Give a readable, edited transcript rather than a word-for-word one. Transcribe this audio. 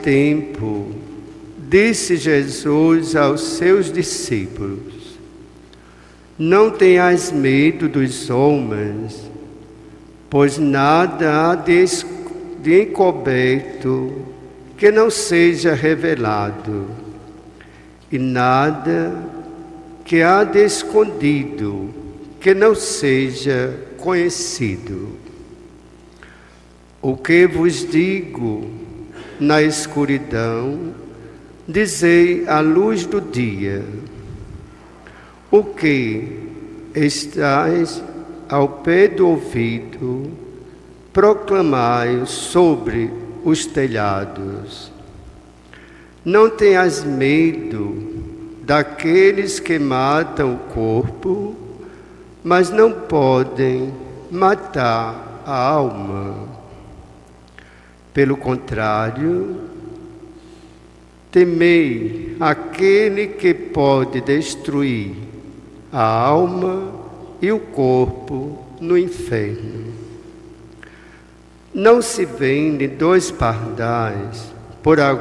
tempo, disse Jesus aos seus discípulos: não tenhais medo dos homens, pois nada há de encoberto que não seja revelado, e nada que há de escondido que não seja conhecido. O que vos digo na escuridão, dizei à luz do dia. O que estáis ao pé do ouvido, proclamai sobre os telhados. Não tenhas medo daqueles que matam o corpo, mas não podem matar a alma. Pelo contrário, temei aquele que pode destruir a alma e o corpo no inferno. Não se vende 2 pardais por